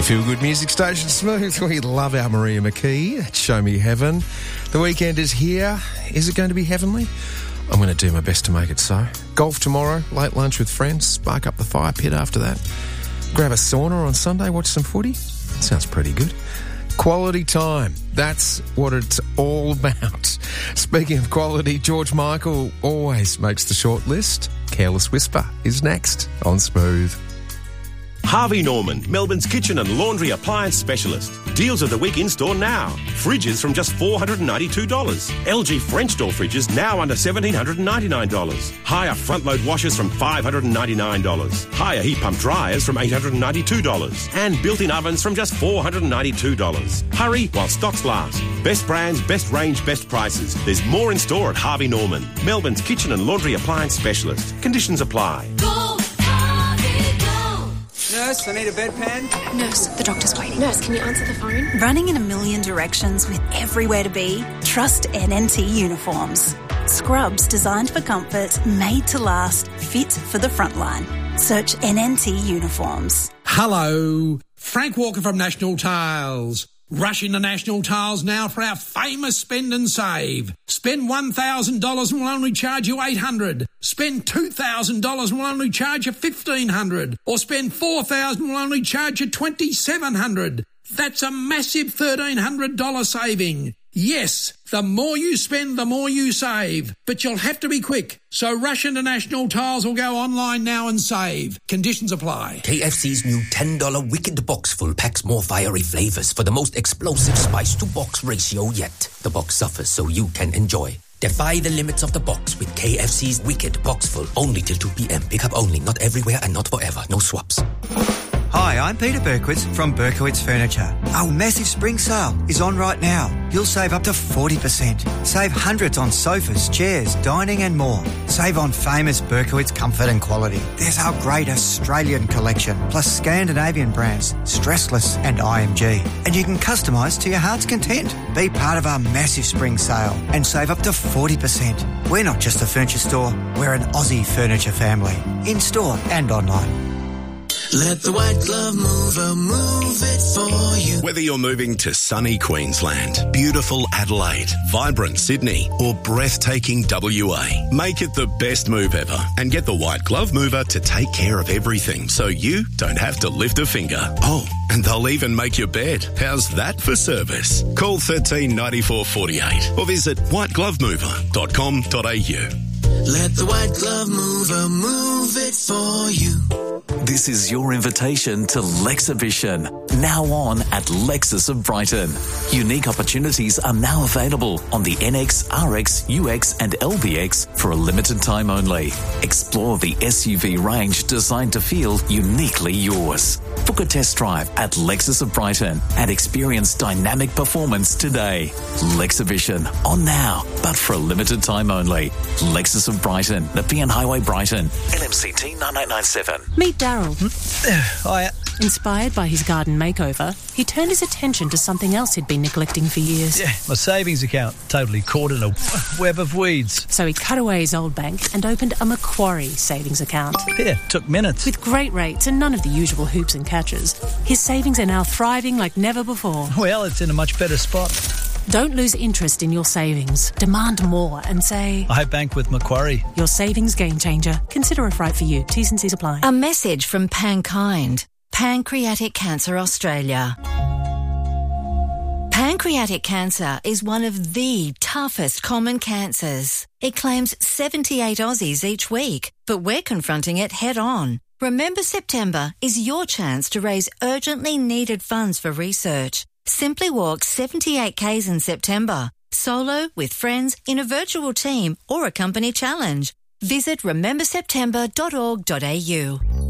your feel-good music station, Smooth. We love our Maria McKee. Show me heaven. The weekend is here. Is it going to be heavenly? I'm going to do my best to make it so. Golf tomorrow, late lunch with friends, spark up the fire pit after that. Grab a sauna on Sunday, watch some footy. Sounds pretty good. Quality time. That's what it's all about. Speaking of quality, George Michael always makes the short list. Careless Whisper is next on Smooth. Harvey Norman, Melbourne's kitchen and laundry appliance specialist. Deals of the week in store now. Fridges from just $492. LG French door fridges now under $1,799. Higher front load washers from $599. Higher heat pump dryers from $892. And built-in ovens from just $492. Hurry while stocks last. Best brands, best range, best prices. There's more in store at Harvey Norman, Melbourne's kitchen and laundry appliance specialist. Conditions apply. Nurse, I need a bedpan. Nurse, the doctor's waiting. Nurse, can you answer the phone? Running in a million directions with everywhere to be? Trust NNT Uniforms. Scrubs designed for comfort, made to last, fit for the frontline. Search NNT Uniforms. Hello, Frank Walker from National Tiles. Rush into National Tiles now for our famous spend and save. Spend $1,000 and we'll only charge you $800. Spend $2,000 and we'll only charge you $1,500. Or spend $4,000 and we'll only charge you $2,700. That's a massive $1,300 saving. Yes, the more you spend, the more you save. But you'll have to be quick. So rush into National Tiles or go online now and save. Conditions apply. KFC's new $10 Wicked Box full packs more fiery flavours for the most explosive spice-to-box ratio yet. The box suffers so you can enjoy. Defy the limits of the box with KFC's Wicked Box full. Only till 2 p.m. Pick up only. Not everywhere and not forever. No swaps. Hi, I'm Peter Berkowitz from Berkowitz Furniture. Our massive spring sale is on right now. You'll save up to 40%. Save hundreds on sofas, chairs, dining and more. Save on famous Berkowitz comfort and quality. There's our great Australian collection, plus Scandinavian brands, Stressless and IMG. And you can customise to your heart's content. Be part of our massive spring sale and save up to 40%. We're not just a furniture store, we're an Aussie furniture family. In-store and online. Let the White Glove Mover move it for you. Whether you're moving to sunny Queensland, beautiful Adelaide, vibrant Sydney, or breathtaking WA, make it the best move ever and get the White Glove Mover to take care of everything so you don't have to lift a finger. Oh, and they'll even make your bed. How's that for service? Call 13 94 48 or visit whiteGloveMover.com.au. Let the White Glove Mover move it for you. This is your invitation to Lexibition, now on at Lexus of Brighton. Unique opportunities are now available on the NX, RX, UX and LBX for a limited time only. Explore the SUV range designed to feel uniquely yours. Book a test drive at Lexus of Brighton and experience dynamic performance today. Lexibition, on now, but for a limited time only. Lexus of Brighton, Nepean Highway, Brighton, LMCT 9897. Meet Daryl. Hiya. Inspired by his garden makeover, he turned his attention to something else he'd been neglecting for years. Yeah, my savings account, totally caught in a web of weeds. So he cut away his old bank and opened a Macquarie savings account. Yeah, took minutes. With great rates and none of the usual hoops and catches, his savings are now thriving like never before. Well, it's in a much better spot. Don't lose interest in your savings. Demand more and say, I bank with Macquarie. Your savings game changer. Consider if right for you. T's and C's apply. A message from Pankind, Pancreatic Cancer Australia. Pancreatic cancer is one of the toughest common cancers. It claims 78 Aussies each week, but we're confronting it head on. Remember September is your chance to raise urgently needed funds for research. Simply walk 78 Ks in September, solo, with friends, in a virtual team or a company challenge. Visit rememberseptember.org.au.